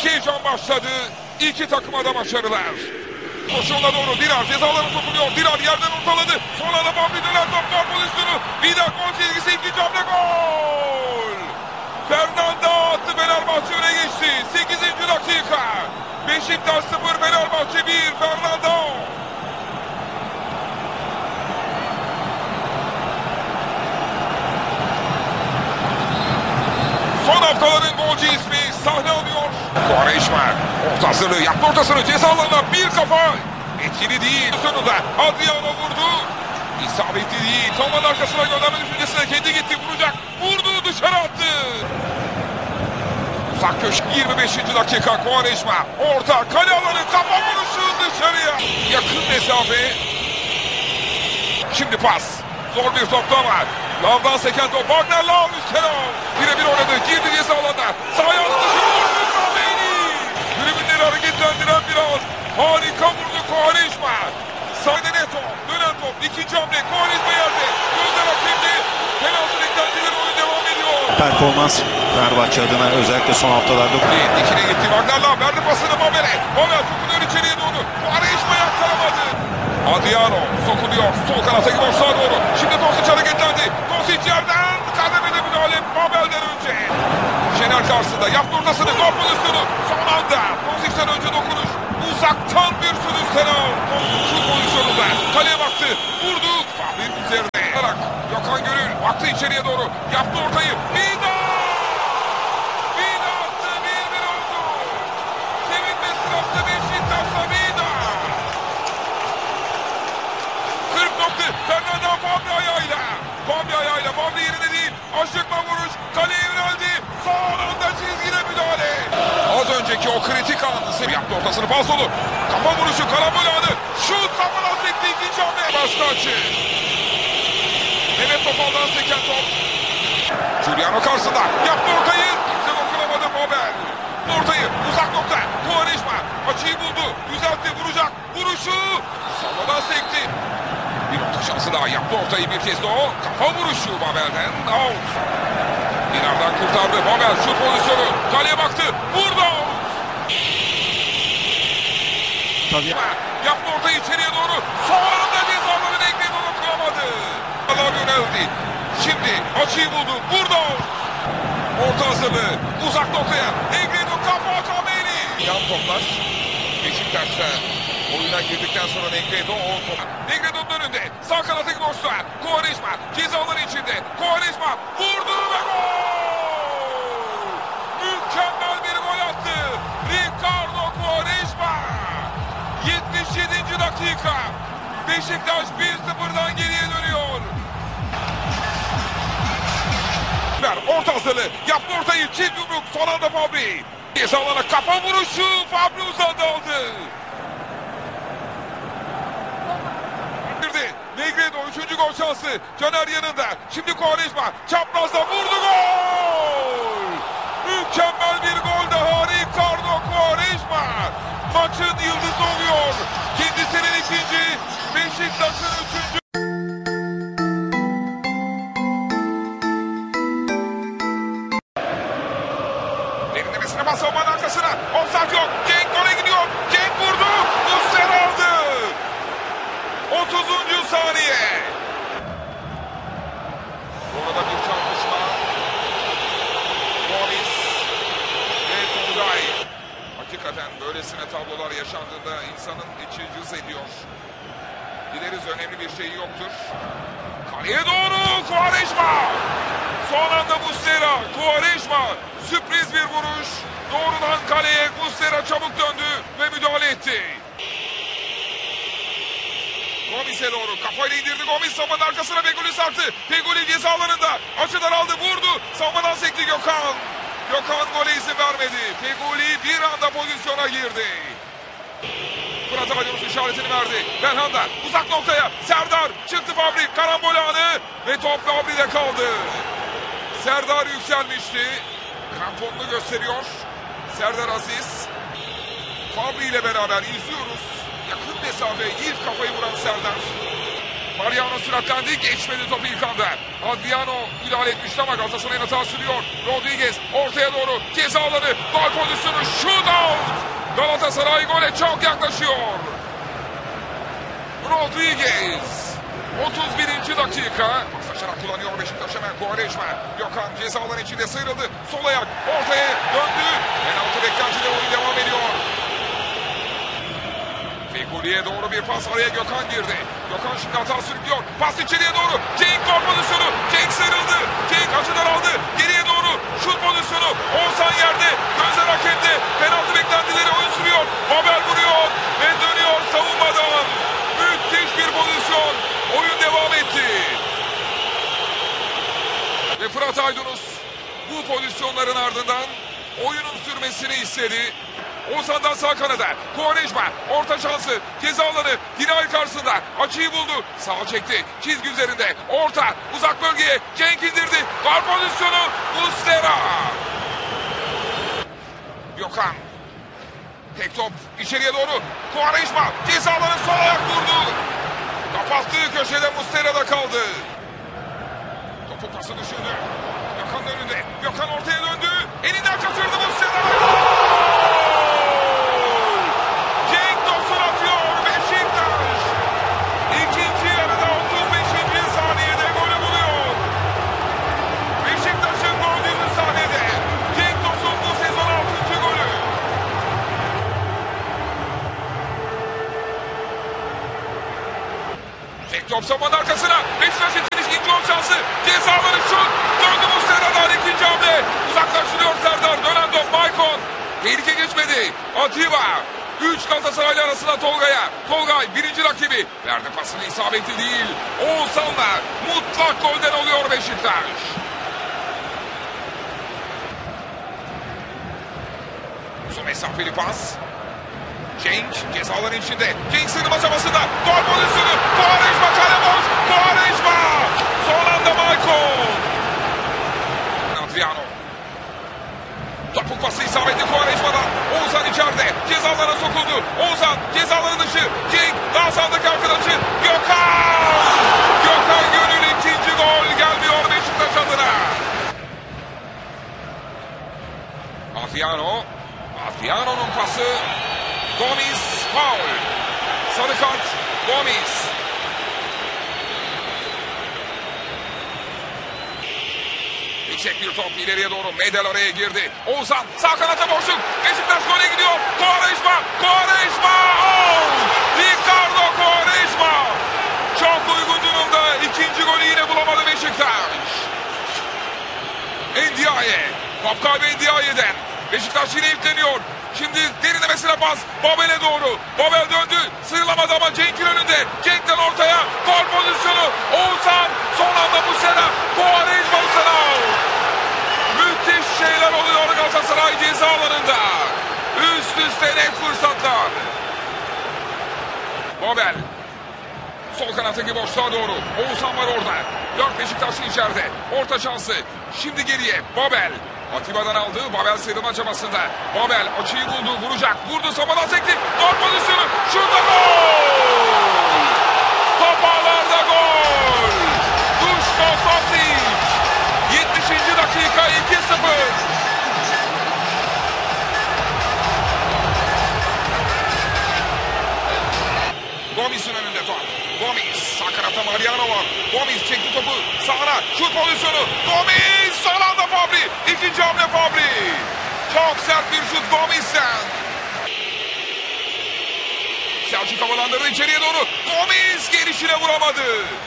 heyecan başladı. İki takıma da başarılar. Koşuğuna doğru Dirar cezalarına sokuluyor. Dirar yerden ortaladı. Sonra da Bambi dönen top gol pozisyonu. Vida gol çizgisi, ikinci hamle gol. Fernando attı, Fenerbahçe öne geçti. 8. dakika. Beşiktaş 0, Fenerbahçe 1. Fernando. Son haftaların golcü ismi sahne alıyor. Quaresma orta hazırlığı yaptı, ortasını ceza alanına bir kafa. Etkili değil. Sonunda Adriano vurdu. İsabetli değil. Toman arkasına gönderme düşüncesine kendi gitti, vuracak. Vurdu, dışarı attı. Uzak köşe 25. dakika Quaresma. Orta kale alanı, kafa vuruşu dışarıya. Yakın mesafe. Şimdi pas. Zor bir topta var. Lavdan seken top. Wagner Lav üstüne. Birebir oynadı. Girdi ceza alanına. Sağ ayağını dışarı vurdu. Tribünleri hareketlendiren bir an. Harika vurdu Quaresma. Sağda Neto. Dönen top. İkinci hamle. Quaresma yerde. Gözler hakimdi. Penaltı beklentileri, oyun devam ediyor. Performans Fenerbahçe adına özellikle son haftalarda. Dikine gitti. Wagner Lav verdi pasını Mabel'e. Mabel sokuluyor içeriye doğru. Quaresma yakalamadı. Adriano sokuluyor. Sol kanata boşluğa doğru. Şimdi Tosic hareketlendi. Tosic yerden kademede müdahale Mabel'den önce. Şener karşısında yaptı ortasını. Gol pozisyonu. Son anda Tosic'ten önce dokunuş. Uzaktan bir sürüş Senal. Şu pozisyonunda kaleye baktı. Vurdu. Fahri'nin üzerine. Gökhan Gönül baktı içeriye doğru. Yaptı ortayı. Vida! Vida attı. 1-1 oldu. Sevinme sırası Beşiktaş'ta Vida. 40 nokta. Fernando Fabri ayağıyla. Fabri yerine değil. Aşıkla vuruş. Kaleye yöneldi. Son anda çizgide müdahale. Az önceki o kritik anı yaptı, ortasını Falsolu. Kafa vuruşu, karambol anı. Şut kafadan sekti, ikinci hamle. Başkaçı. Mehmet Topal'dan seken top. Giuliano karşısında. Yaptı ortayı. Kimse dokunamadı Mabel. Ortayı uzak nokta. Quaresma açıyı buldu. Düzeltti, vuracak. Vuruşu. Savadan sekti. Bir orta şansı daha, yaptı ortayı bir kez de o. Kafa vuruşu Mabel'den. Out. Dinar'dan kurtardı. Mabel şut pozisyonu. Kaleye baktı. Vurdu. Tabii. Yaptı ortayı içeriye doğru. Son anda cezaları denklemi dokunamadı. Allah yöneldi. Şimdi açıyı buldu. Vurdu. Orta hazırlığı. Uzak noktaya. Negredo kafa Kameri. Yan toplar. Beşiktaş'ta oyuna girdikten sonra Negredo o top. Negredo'nun önünde. Sağ kanattaki boşluğa. Quaresma ceza alanı içinde. Quaresma vurdu ve gol! Mükemmel bir gol attı. Ricardo Quaresma. 77. dakika. Beşiktaş 1-0'dan geriye dönüyor. Orta hazırlığı. Yaptı ortayı. Çift yumruk. Son anda Fabri. Ceza alana kafa vuruşu. Fabri uzandı aldı. Negredo 3. gol şansı. Caner yanında. Şimdi Quaresma çaprazda vurdu, gol! Mükemmel bir gol daha Ricardo Quaresma. Maçın yıldızı oluyor. Kendisinin ikinci, Beşiktaş'ın 3. Derinlemesine pas, savunmanın arkasına. Offside yok. Cenk gole gidiyor. Cenk vurdu. Muslera aldı. 30. saniye. Orada bir çarpışma. Gomis ve Turgay. Hakikaten böylesine tablolar yaşandığında insanın içi cız ediyor. Dileriz önemli bir şey yoktur. Kaleye doğru Quaresma. Son anda Muslera. Quaresma. Sürpriz bir vuruş. Doğrudan kaleye. Muslera çabuk döndü ve müdahale etti. Gomis'e doğru kafayla indirdi. Gomis savunmanın arkasına Feguli sarktı. Feguli ceza alanında. Açıdan aldı, vurdu. Savunmadan sekti Gökhan. Gökhan gole izin vermedi. Feguli bir anda pozisyona girdi. Fırat Aydınus işaretini verdi. Belhanda uzak noktaya. Serdar çıktı, Fabri. Karambol anı ve top Fabri'de kaldı. Serdar yükselmişti. Kramponunu gösteriyor. Serdar Aziz. Fabri ile beraber izliyoruz. Yakın mesafe ilk kafayı vuran Serdar. Mariano süratlendi. Geçmedi topu ilk anda. Adriano müdahale etmişti ama Galatasaray'ın hata sürüyor. Rodriguez ortaya doğru. Ceza alanı. Gol pozisyonu. Shootout. Galatasaray gole çok yaklaşıyor. Rodriguez. 31. dakika. Paslaşarak kullanıyor Beşiktaş hemen. Quaresma. Gökhan ceza alanı içinde sıyrıldı. Sol ayak ortaya döndü. Penaltı beklentide oyun devam ediyor. Fegoli'ye doğru bir pas, araya Gökhan girdi. Gökhan şimdi hata sürüklüyor. Pas içeriye doğru. Cenk gol pozisyonu. Cenk sıyrıldı. Cenk açıdan aldı. Geriye doğru şut pozisyonu. Oğuzhan yerde. Gözler hakemde. Penaltı beklentileri oyun sürüyor. Babel vuruyor ve dönüyor savunmadan. Müthiş bir pozisyon. Oyun devam etti. Ve Fırat Aydınus bu pozisyonların ardından oyunun sürmesini istedi. Oğuzhan'dan sağ kanada. Quaresma orta şansı. Ceza alanı. Dinay karşısında. Açıyı buldu. Sağ çekti. Çizgi üzerinde. Orta. Uzak bölgeye. Cenk indirdi. Gol pozisyonu. Muslera. Gökhan. Tek top. içeriye doğru. Quaresma. Ceza alanı sol ayak vurdu. Kapattığı köşede Muslera'da kaldı. Topu pası düşürdü. Gökhan'ın önünde. Gökhan ortaya döndü. Elinden kaçırdı Muslera. Top savunmanın arkasına. Beşiktaş yetiniş ikinci gol şansı. Cezaları şut. Döndü Muslera'dan ikinci hamle. Uzaklaştırıyor Serdar. Dönen top Maicon. Tehlike geçmedi. Atiba. 3 Galatasaraylı arasında Tolga'ya. Tolgay birinci rakibi. Verdi pasını, isabetli değil. Oğuzhan'la mutlak golden oluyor Beşiktaş. Uzun mesafeli pas. Cenk cezaların içinde. Cenk sığınma çabasında. Gol pozisyonu. Quaresma kale boş. Quaresma. Son anda Maicon. Adriano. Topuk pası isabetli Quaresma'dan. Oğuzhan içeride. Cezalara sokuldu. Oğuzhan cezaları dışı. Cenk daha sağdaki arkadaşı. Gökhan. Gökhan Gönül ikinci gol gelmiyor Beşiktaş adına. Adriano. Adriano'nun pası. Gomis faul. Sarı kart Gomis. Yüksek bir top ileriye doğru. Medel araya girdi. Oğuzhan sağ kanata boşluk. Beşiktaş gole gidiyor. Quaresma. Quaresma. Ricardo Quaresma. Çok uygun durumda. İkinci golü yine bulamadı Beşiktaş. Ndiaye. Top kaybı Ndiaye'den. Beşiktaş yine yükleniyor. Şimdi derinlemesine pas. Babel'e doğru. Babel döndü. Sıyrılamadı ama Cenk'in önünde. Cenk'ten ortaya. Gol pozisyonu. Oğuzhan. Son anda Muslera. Quaresma Muslera. Müthiş şeyler oluyor Galatasaray ceza alanında. Üst üste net fırsatlar. Babel. Sol kanattaki boşluğa doğru. Oğuzhan var orada. 4 Beşiktaşlı içeride. Orta şansı. Şimdi geriye. Babel. Atiba'dan aldı. Babel sıyrılma çabasında. Babel açıyı buldu. Vuracak. Vurdu. Samadan sekti. Gol pozisyonu. Şurada gol. Top ağlarda gol. Duško Tosić. 70. dakika 2-0. Gomis'in önünde top. Gomis. Sağ kanatta Mariano var. Gomis çekti topu. Sağına. Şut pozisyonu. Gomis. Son anda Fabri. İkinci hamle Fabri. Çok sert bir şut Gomis'ten. Selçuk havalandırdı içeriye doğru. Gomis gelişine vuramadı.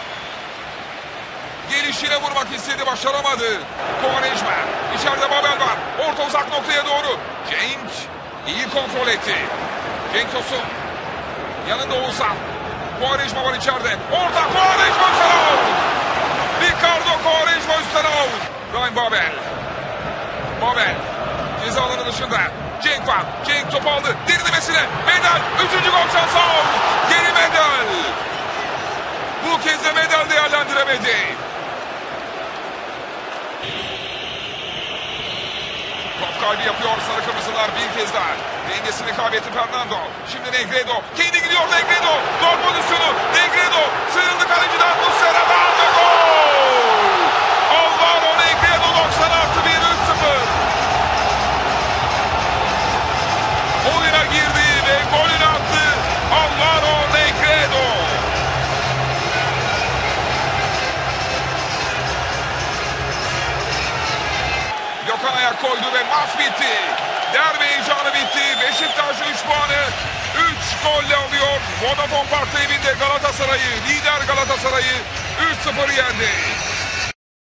Gelişine vurmak istedi. Başaramadı. Quaresma. İçeride Babel var. Orta uzak noktaya doğru. Cenk iyi kontrol etti. Cenk Tosun. Yanında Oğuzhan. Quaresma var içeride. Orta Quaresma üstten out. Ricardo Quaresma üstten out. Ryan Babel. Babel. Ceza alanı dışında. Cenk var. Cenk topu aldı. Derinlemesine. Medel. 3. gol şansı out. Geri Medel. Bu kez de Medel değerlendiremedi. Top Top kaybı yapıyor sarı kırmızılar bir kez daha. Dengesini kaybetti Fernando. Şimdi Negredo. Kendi gidiyor Negredo. Gol pozisyonu. Negredo. Sıyrıldı kaleciden. Muslera'dan ve gol. Alvaro Negredo 90 artı 1 3-0. Oyuna girdi ve golünü attı. Alvaro Negredo. Gökhan ayak koydu ve maç bitti. Derbi heyecanı bitti. Beşiktaş 3 puanı 3 golle alıyor. Vodafone Park'ta evinde Galatasaray'ı, lider Galatasaray'ı 3-0 yendi.